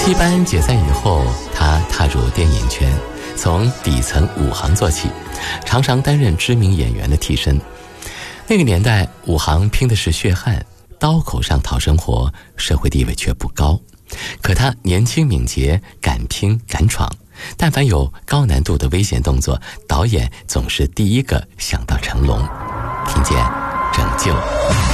戏班解散以后，他踏入电影圈，从底层武行做起，常常担任知名演员的替身。那个年代，武行拼的是血汗，刀口上讨生活，社会地位却不高。可他年轻敏捷，敢拼敢闯，但凡有高难度的危险动作，导演总是第一个想到成龙。听见拯救。